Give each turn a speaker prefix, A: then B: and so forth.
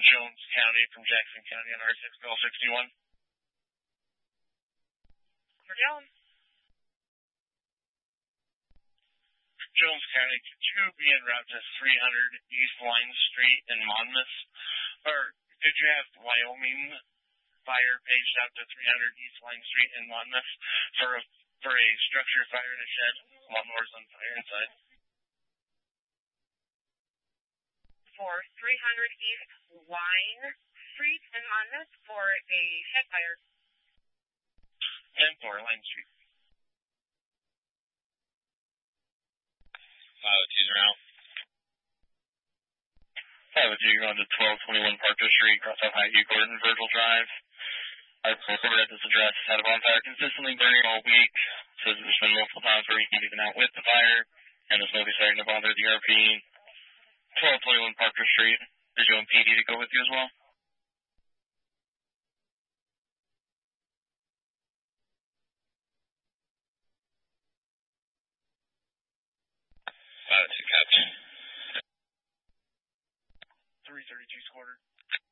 A: Jones County from Jackson County on R6 Bell 61.
B: Cordell.
A: Jones County to be en route to 300 East Line Street in Monmouth. Or did you have Wyoming fire paged out to 300 East Line Street in Monmouth for a structure fire in a shed? Lawnmower's on fire inside.
B: For 300 East Line Street in Monmouth for a shed fire.
A: 10-4 Line Street.
C: Teaser out.
A: 502, you're on to 1221 Parker Street, cross off Highview Court and Virgil Drive. I've reported at this address, had a bonfire consistently burning all week. Says there's been multiple times where he's been out with the fire, and the smoke is starting to bother the RP. 1221 Parker Street. Did you want PD to go with you as well?
C: 502, copy.
A: 332 quarter.